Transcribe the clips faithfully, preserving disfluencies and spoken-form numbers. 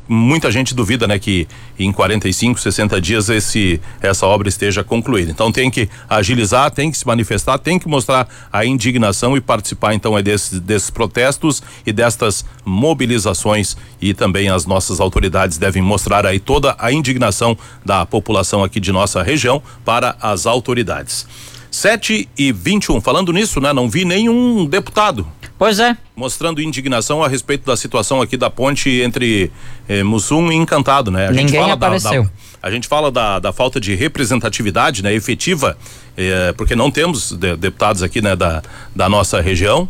muita gente duvida, né, que em quarenta e cinco, sessenta dias esse, essa obra esteja concluída. Então tem que agilizar, tem que se manifestar, tem que mostrar a indignação e participar então é desses, desses protestos e destas mobilizações, e também as nossas autoridades devem mostrar aí toda a indignação da população aqui de nossa região para as autoridades. sete e vinte e um, falando nisso, né, não vi nenhum deputado. Pois é. Mostrando indignação a respeito da situação aqui da ponte entre eh, Mussum e Encantado, né? A Ninguém gente fala apareceu. Da, da, a gente fala da, da falta de representatividade, né, efetiva, eh, porque não temos de, deputados aqui, né, da, da nossa região,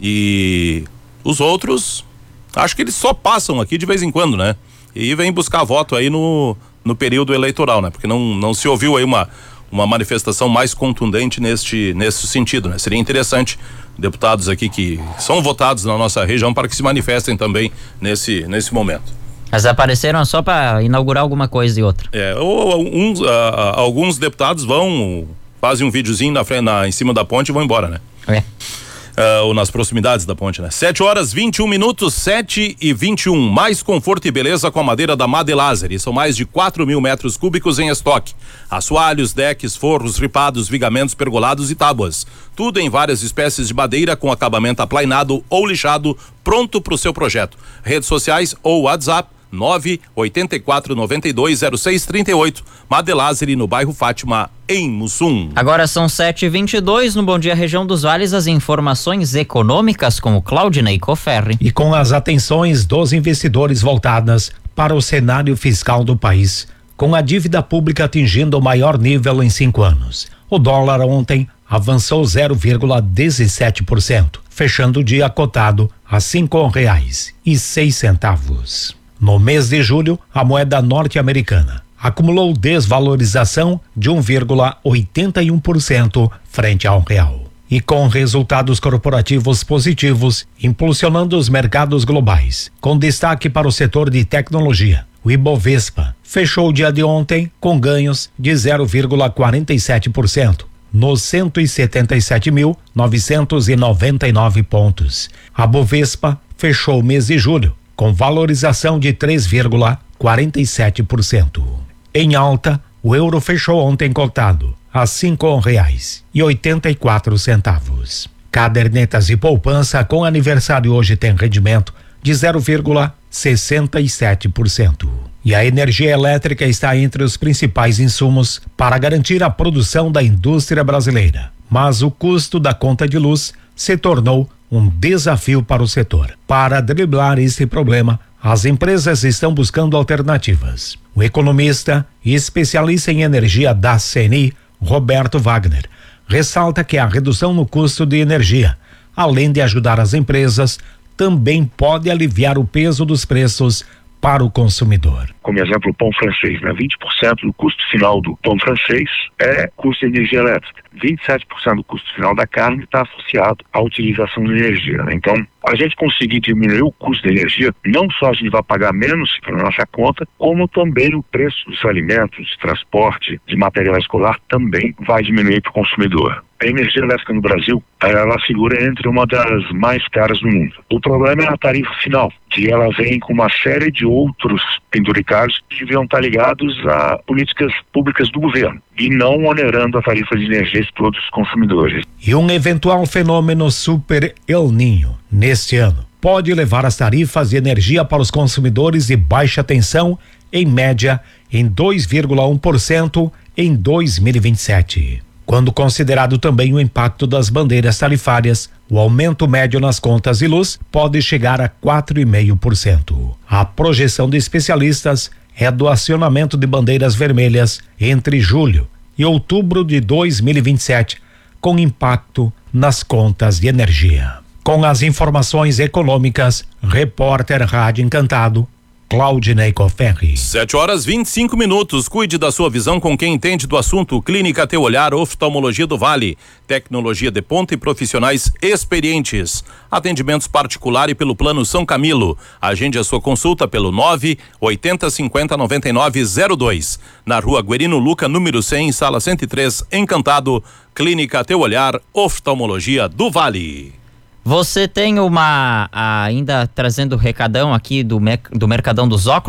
e os outros, acho que eles só passam aqui de vez em quando, né? E vêm buscar voto aí no, no período eleitoral, né? Porque não, não se ouviu aí uma uma manifestação mais contundente neste, nesse sentido, né? Seria interessante deputados aqui que são votados na nossa região para que se manifestem também nesse, nesse momento. Mas apareceram só para inaugurar alguma coisa e outra. É, ou uns, uh, alguns deputados vão, fazem um videozinho na frente, na, em cima da ponte e vão embora, né? É. Uh, ou nas proximidades da ponte, né? sete horas vinte e um minutos, sete e vinte e um. Mais conforto e beleza com a madeira da Madelazeri. São mais de quatro mil metros cúbicos em estoque. Assoalhos, decks, forros, ripados, vigamentos, pergolados e tábuas. Tudo em várias espécies de madeira com acabamento aplainado ou lixado, pronto para o seu projeto. Redes sociais ou WhatsApp nove oito quatro nove dois zero seis três oito. Madelazeri, no bairro Fátima, em Mussum. Agora são sete e vinte e dois, no Bom Dia Região dos Vales, as informações econômicas com o Claudinei Coferri. E com as atenções dos investidores voltadas para o cenário fiscal do país, com a dívida pública atingindo o maior nível em cinco anos. O dólar ontem avançou zero vírgula dezessete por cento, fechando o dia cotado a cinco reais e seis centavos. No mês de julho, a moeda norte-americana acumulou desvalorização de um vírgula oitenta e um por cento frente ao real. E com resultados corporativos positivos, impulsionando os mercados globais, com destaque para o setor de tecnologia, o Ibovespa fechou o dia de ontem com ganhos de zero vírgula quarenta e sete por cento, nos cento e setenta e sete mil novecentos e noventa e nove pontos. A Bovespa fechou o mês de julho com valorização de três vírgula quarenta e sete por cento. Em alta, o euro fechou ontem cotado a cinco reais e oitenta e quatro centavos. Cadernetas de poupança com aniversário hoje tem rendimento de zero vírgula sessenta e sete por cento. E a energia elétrica está entre os principais insumos para garantir a produção da indústria brasileira. Mas o custo da conta de luz se tornou um desafio para o setor. Para driblar esse problema, as empresas estão buscando alternativas. O economista e especialista em energia da C N I, Roberto Wagner, ressalta que a redução no custo de energia, além de ajudar as empresas, também pode aliviar o peso dos preços para o consumidor. Como exemplo, o pão francês, né? vinte por cento do custo final do pão francês é custo de energia elétrica. vinte e sete por cento do custo final da carne está associado à utilização de energia, né? Então, a gente conseguir diminuir o custo de energia, não só a gente vai pagar menos para nossa conta, como também o preço dos alimentos, de transporte, de material escolar também vai diminuir para o consumidor. A energia elétrica no Brasil, ela figura entre uma das mais caras do mundo. O problema é a tarifa final, que ela vem com uma série de outros penduricários que deviam estar ligados a políticas públicas do governo e não onerando a tarifa de energia para todos os consumidores. E um eventual fenômeno super El Niño neste ano pode levar as tarifas de energia para os consumidores de baixa tensão, em média, em dois vírgula um por cento em dois mil e vinte e sete. Quando considerado também o impacto das bandeiras tarifárias, o aumento médio nas contas de luz pode chegar a quatro vírgula cinco por cento. A projeção de especialistas é do acionamento de bandeiras vermelhas entre julho e outubro de dois mil e vinte e sete, com impacto nas contas de energia. Com as informações econômicas, repórter Rádio Encantado, Claudinei Coferri. sete horas vinte e cinco minutos. Cuide da sua visão com quem entende do assunto. Clínica Teu Olhar, Oftalmologia do Vale. Tecnologia de ponta e profissionais experientes. Atendimentos particular e pelo Plano São Camilo. Agende a sua consulta pelo nove oitenta cinquenta noventa e nove zero dois. Na Rua Guerino Luca, número cem, sala cento e três, Encantado. Clínica Teu Olhar, Oftalmologia do Vale. Você tem uma, ainda trazendo o recadão aqui do, do Mercadão dos Óculos.